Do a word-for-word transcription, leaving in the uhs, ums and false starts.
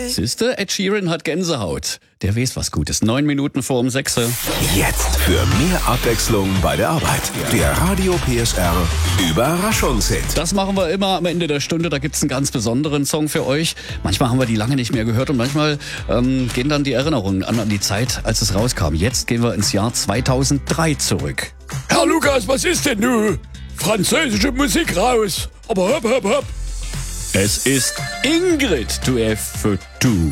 Siehste, Ed Sheeran hat Gänsehaut. Der weiß was Gutes. Neun Minuten vor um sechs. Jetzt für mehr Abwechslung bei der Arbeit. Der Radio P S R Überraschungshit. Das machen wir immer am Ende der Stunde. Da gibt's einen ganz besonderen Song für euch. Manchmal haben wir die lange nicht mehr gehört und manchmal ähm, gehen dann die Erinnerungen an, an die Zeit, als es rauskam. Jetzt gehen wir ins Jahr zweitausenddrei zurück. Herr Lukas, was ist denn nun? Französische Musik raus. Aber hopp, hopp, hopp. Es ist Ingrid, du F, du.